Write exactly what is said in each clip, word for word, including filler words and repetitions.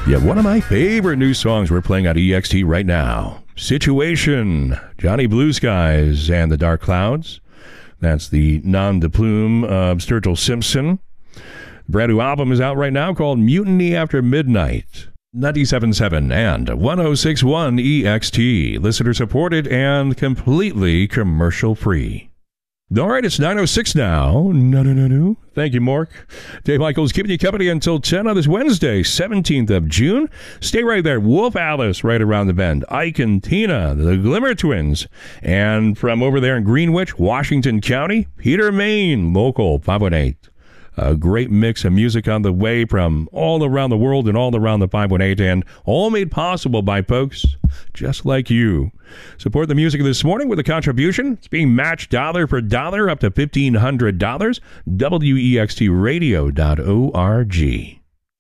Yeah, one of my favorite new songs we're playing on E X T right now. Situation, Johnny Blue Skies and the Dark Clouds. That's the nom de plume of Sturgill Simpson. The brand new album is out right now called Mutiny After Midnight. ninety-seven point seven and one oh six point one E X T. Listener supported and completely commercial free. All right, it's nine oh six now. No, no, no, no. Thank you, Mark. Dave Michaels keeping you company until ten on this Wednesday, seventeenth of June. Stay right there. Wolf Alice right around the bend. Ike and Tina, the Glimmer Twins. And from over there in Greenwich, Washington County, Peter Main, local five one eight. A great mix of music on the way from all around the world and all around the five one eight, and all made possible by folks just like you. Support the music this morning with a contribution. It's being matched dollar for dollar up to fifteen hundred dollars. W E X T radio dot org.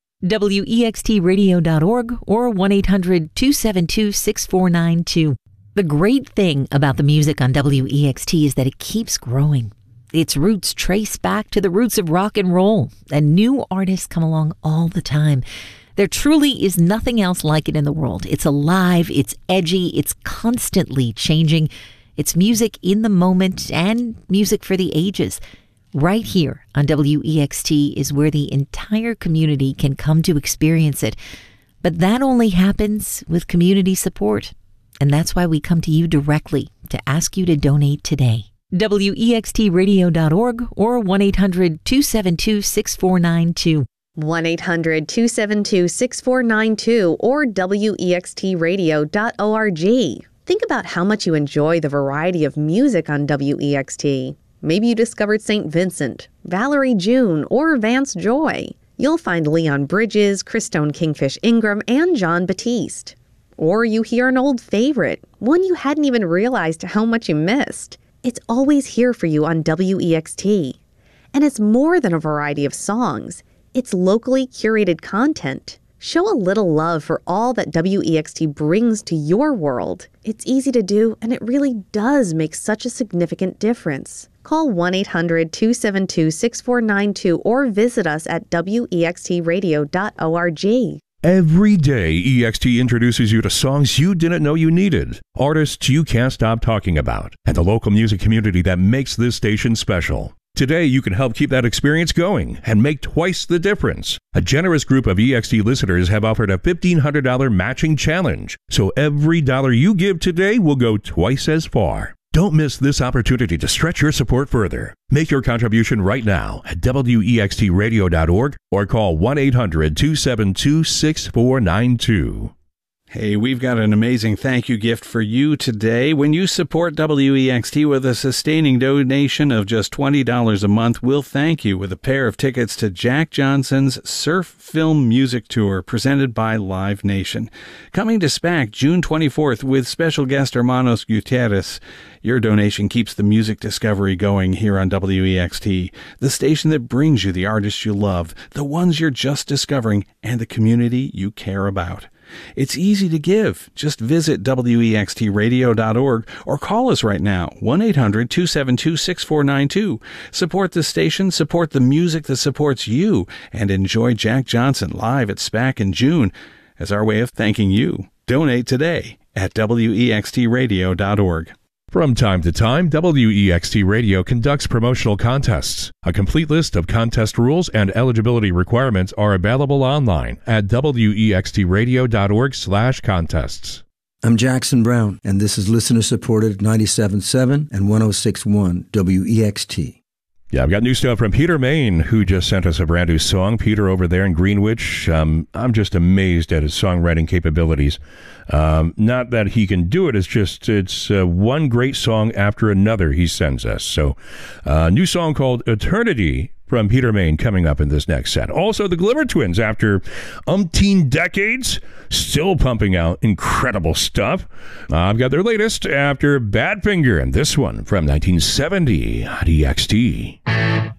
W E X T radio dot org or one eight hundred two seven two six four nine two. The great thing about the music on W E X T is that it keeps growing. Its roots trace back to the roots of rock and roll, and new artists come along all the time. There truly is nothing else like it in the world. It's alive, it's edgy, it's constantly changing. It's music in the moment and music for the ages. Right here on W E X T is where the entire community can come to experience it. But that only happens with community support. And that's why we come to you directly to ask you to donate today. W E X T radio dot org or one eight hundred two seven two six four nine two. one eight hundred two seven two six four nine two or W E X T radio dot org. Think about how much you enjoy the variety of music on W E X T. Maybe you discovered Saint Vincent, Valerie June, or Vance Joy. You'll find Leon Bridges, Christone Kingfish Ingram, and John Batiste. Or you hear an old favorite, one you hadn't even realized how much you missed. It's always here for you on W E X T. And it's more than a variety of songs. It's locally curated content. Show a little love for all that W E X T brings to your world. It's easy to do, and it really does make such a significant difference. Call one eight hundred two seven two six four nine two or visit us at W E X T radio dot org. Every day, E X T introduces you to songs you didn't know you needed, artists you can't stop talking about, and the local music community that makes this station special. Today, you can help keep that experience going and make twice the difference. A generous group of E X T listeners have offered a fifteen hundred dollars matching challenge, so every dollar you give today will go twice as far. Don't miss this opportunity to stretch your support further. Make your contribution right now at W E X T radio dot org or call one eight hundred two seven two six four nine two. Hey, we've got an amazing thank you gift for you today. When you support W E X T with a sustaining donation of just twenty dollars a month, we'll thank you with a pair of tickets to Jack Johnson's Surf Film Music Tour presented by Live Nation. Coming to SPAC June twenty-fourth with special guest Hermanos Gutierrez. Your donation keeps the music discovery going here on W E X T, the station that brings you the artists you love, the ones you're just discovering, and the community you care about. It's easy to give. Just visit W E X T radio dot org or call us right now, one eight hundred two seven two six four nine two. Support the station, support the music that supports you, and enjoy Jack Johnson live at SPAC in June as our way of thanking you. Donate today at W E X T radio dot org. From time to time, W E X T Radio conducts promotional contests. A complete list of contest rules and eligibility requirements are available online at W E X T radio dot org slash contests. I'm Jackson Brown, and this is listener-supported ninety-seven point seven and one oh six point one W E X T. Yeah, I've got new stuff from Peter Main, who just sent us a brand new song. Peter over there in Greenwich. Um, I'm just amazed at his songwriting capabilities. Um, not that he can do it, it's just it's uh, one great song after another he sends us. So, a uh, new song called Eternity from Peter Main coming up in this next set. Also, the Glimmer Twins, after umpteen decades, still pumping out incredible stuff. Uh, I've got their latest after Badfinger, and this one from nineteen seventy at E X T.